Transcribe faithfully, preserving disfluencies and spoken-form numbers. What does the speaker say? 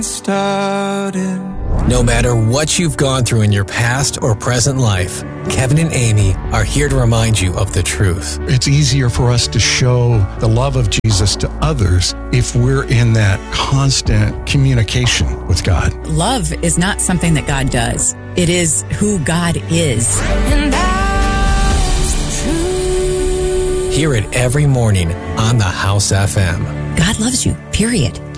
started. No matter what you've gone through in your past or present life, Kevin and Amy are here to remind you of the truth. It's easier for us to show the love of Jesus to others if we're in that constant communication with God. Love is not something that God does. It is who God is. And that's the truth. Hear it every morning on the House F M. God loves you, period.